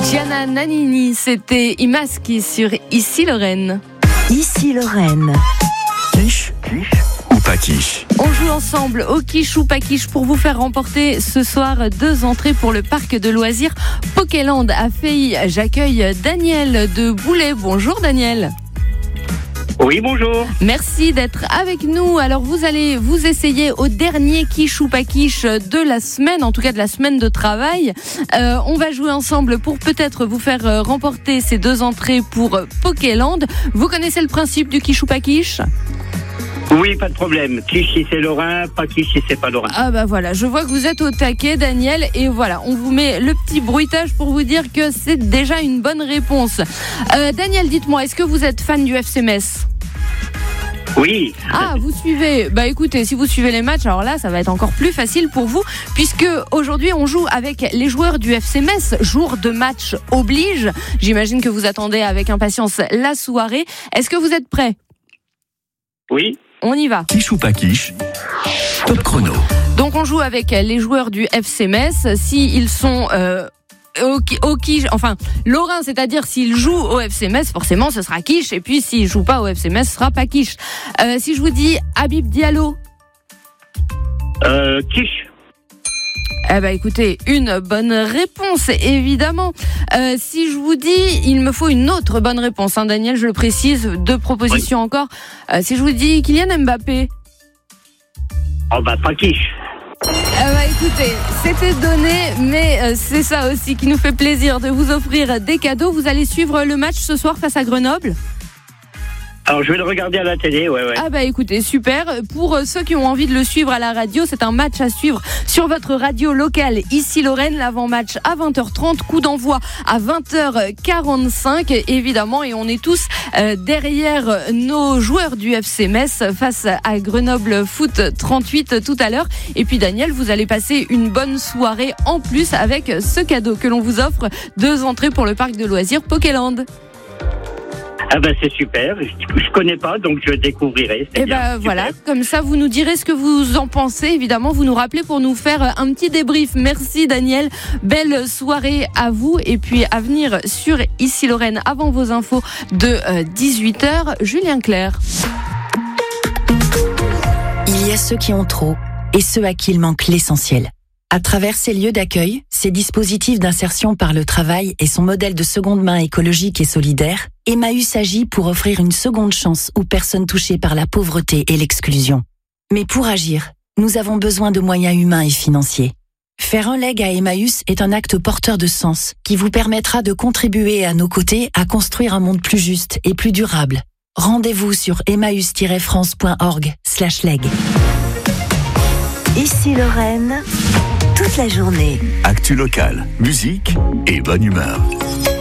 Gianna Nannini, c'était Imaski sur Ici Lorraine. Ici Lorraine. Quiche ou pas quiche? On joue ensemble au quiche ou pas quiche pour vous faire remporter ce soir 2 entrées pour le parc de loisirs Pokéland à Feilly. J'accueille Daniel de Boulay. Bonjour Daniel. Oui, bonjour. Merci d'être avec nous. Alors vous allez vous essayer au dernier quiche ou pas quiche de la semaine, en tout cas de la semaine de travail. On va jouer ensemble pour peut-être vous faire remporter ces 2 entrées pour Pokéland. Vous connaissez le principe du quiche ou pas quiche ? Oui, pas de problème. Quiche si c'est lorrain, pas quiche si c'est pas lorrain. Ah bah voilà, je vois que vous êtes au taquet Daniel et voilà, on vous met le petit bruitage pour vous dire que c'est déjà une bonne réponse. Daniel, dites-moi, est-ce que vous êtes fan du FC Metz ? Oui. Ah, vous suivez. Bah écoutez, si vous suivez les matchs, alors là, ça va être encore plus facile pour vous, puisque aujourd'hui, on joue avec les joueurs du FC Metz. Jour de match oblige. J'imagine que vous attendez avec impatience la soirée. Est-ce que vous êtes prêts ? Oui. On y va. Quiche ou pas quiche? Top chrono. Donc on joue avec les joueurs du FC Metz. S'ils sont au quiche, enfin lorrain, c'est-à-dire s'ils jouent au FC Metz, forcément ce sera quiche. Et puis s'ils jouent pas au FC Metz, ce sera pas quiche. Si je vous dis Habib Diallo, Quiche. eh ben écoutez, une bonne réponse évidemment. Si je vous dis, il me faut une autre bonne réponse, hein, Daniel, je le précise, 2 propositions encore. Si je vous dis Kylian Mbappé. Oh bah pas quiche. Bah écoutez, c'était donné, mais c'est ça aussi qui nous fait plaisir de vous offrir des cadeaux. Vous allez suivre le match ce soir face à Grenoble ? Alors je vais le regarder à la télé, ouais. Ah bah écoutez, super. Pour ceux qui ont envie de le suivre à la radio, c'est un match à suivre sur votre radio locale Ici Lorraine. L'avant-match à 20h30, coup d'envoi à 20h45 évidemment, et on est tous derrière nos joueurs du FC Metz face à Grenoble Foot 38 tout à l'heure. Et puis Daniel, vous allez passer une bonne soirée en plus avec ce cadeau que l'on vous offre, 2 entrées pour le parc de loisirs Pokéland. Ah bah c'est super, je connais pas, donc je découvrirai. Et ben voilà, comme ça vous nous direz ce que vous en pensez. Évidemment, vous nous rappelez pour nous faire un petit débrief. Merci Daniel, belle soirée à vous. Et puis à venir sur Ici Lorraine avant vos infos de 18h, Julien Clerc. Il y a ceux qui ont trop et ceux à qui il manque l'essentiel. À travers ces lieux d'accueil, ces dispositifs d'insertion par le travail et son modèle de seconde main écologique et solidaire, Emmaüs agit pour offrir une seconde chance aux personnes touchées par la pauvreté et l'exclusion. Mais pour agir, nous avons besoin de moyens humains et financiers. Faire un leg à Emmaüs est un acte porteur de sens qui vous permettra de contribuer à nos côtés à construire un monde plus juste et plus durable. Rendez-vous sur emmaüs-france.org/leg. Ici Lorraine, toute la journée. Actu locale, musique et bonne humeur.